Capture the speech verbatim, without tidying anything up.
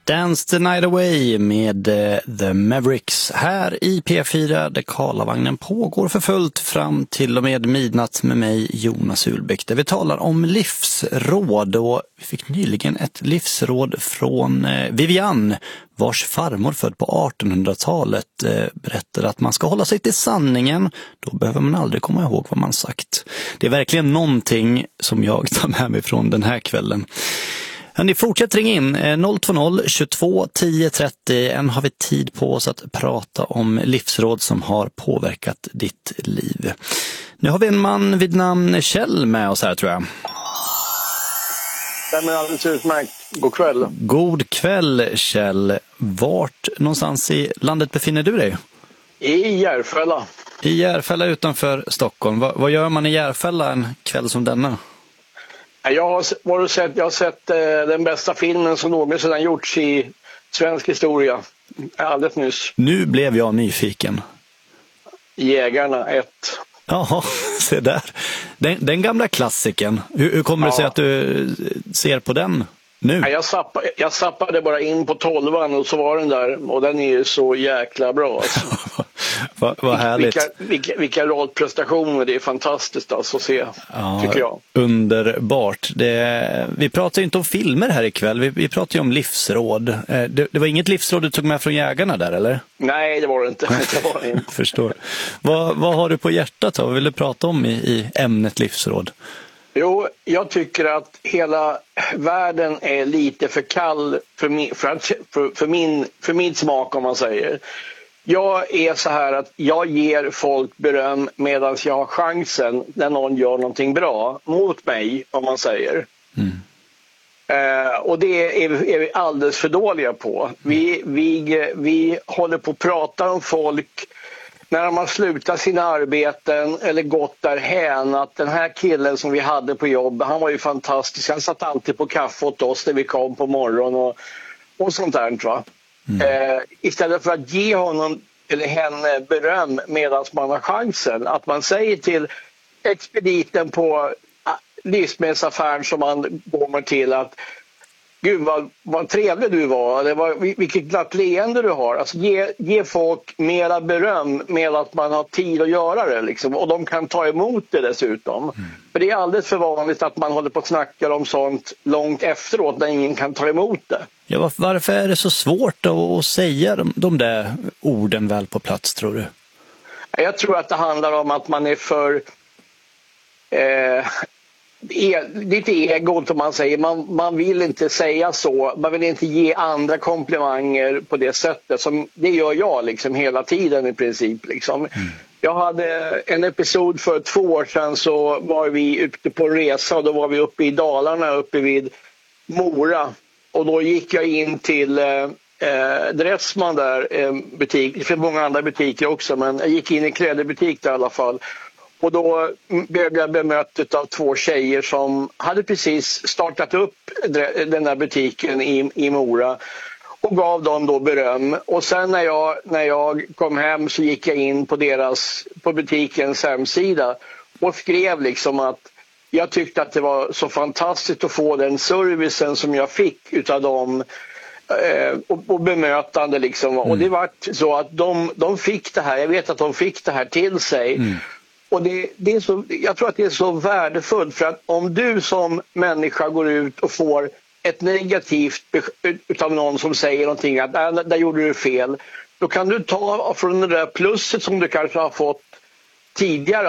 Dance the Night Away med uh, The Mavericks här i P fyra där Karlavagnen pågår för fullt fram till och med midnatt med mig Jonas Ulbäck där vi talar om livsråd och vi fick nyligen ett livsråd från uh, Vivian vars farmor född på artonhundratalet uh, berättade att man ska hålla sig till sanningen, då behöver man aldrig komma ihåg vad man sagt. Det är verkligen någonting som jag tar med mig från den här kvällen. Ni fortsätter ringa in noll två noll tjugotvå tio trettio. Än har vi tid på oss att prata om livsråd som har påverkat ditt liv. Nu har vi en man vid namn Kjell med oss här tror jag. Det är alldeles utmärkt. God kväll. God kväll Kjell. Vart någonstans i landet befinner du dig? I Järfälla. I Järfälla utanför Stockholm. Vad, vad gör man i Järfälla en kväll som denna? Jag har, varit sett, jag har sett eh, den bästa filmen som någonsin har gjorts i svensk historia. Alldeles nyss. Nu blev jag nyfiken. Jägarna ett. Jaha, se där. Den, den gamla klassiken. Hur, hur kommer det sig ja. att du ser på den nu? Jag, zappa, jag zappade bara in på tolvan och så var den där. Och den är ju så jäkla bra. Alltså. Vad va härligt. Vilka, vilka, vilka rollprestationer, det är fantastiskt alltså att se, ja, tycker jag. Underbart. Det, vi pratar ju inte om filmer här ikväll, vi, vi pratar ju om livsråd. Det, det var inget livsråd du tog med från Jägarna där, eller? Nej, det var det inte. Det var det inte. Förstår. Vad, vad har du på hjärtat då? Vad vill du prata om i, i ämnet livsråd? Jo, jag tycker att hela världen är lite för kall för min, för, för, för min, för min smak om man säger. Jag är så här att jag ger folk beröm medan jag har chansen när någon gör någonting bra mot mig, om man säger. Mm. Eh, och det är, är vi alldeles för dåliga på. Vi, vi, vi håller på att prata om folk när de har slutat sina arbeten eller gått därhän, att den här killen som vi hade på jobb, han var ju fantastisk. Han satt alltid på kaffe åt oss när vi kom på morgonen och, och sånt där, va? Mm. Eh, istället för att ge honom eller henne beröm medan man har chansen. Att man säger till expediten på livsmedelsaffären som man kommer till att gud vad, vad trevlig du var, eller vad, vilket glatt leende du har. Alltså ge, ge folk mera beröm med att man har tid att göra det liksom, och de kan ta emot det dessutom. Mm. För det är alldeles för vanligt att man håller på att snacka om sånt långt efteråt när ingen kan ta emot det. Ja, varför är det så svårt att säga de, de där orden väl på plats, tror du? Jag tror att det handlar om att man är för eh, e, lite egot, om man säger. Man, man vill inte säga så. Man vill inte ge andra komplimanger på det sättet. Som, det gör jag liksom hela tiden i princip. Liksom. Mm. Jag hade en episod för två år sedan, så var vi ute på resa och då var vi uppe i Dalarna, uppe vid Mora. Och då gick jag in till eh, Dressman där, eh, butik. Det finns många andra butiker också, men jag gick in i klädbutik där i alla fall. Och då blev jag bemött av två tjejer som hade precis startat upp den där butiken i, i Mora. Och gav dem då beröm. Och sen när jag, när jag kom hem så gick jag in på deras, på butikens hemsida och skrev liksom att jag tyckte att det var så fantastiskt att få den servicen som jag fick utav dem eh, och, och bemötande liksom. Mm. Och det var så att de, de fick det här, jag vet att de fick det här till sig. Mm. Och det, det är så, jag tror att det är så värdefullt, för att om du som människa går ut och får ett negativt utav någon som säger någonting att där, där gjorde du fel, då kan du ta från det där plusset som du kanske har fått tidigare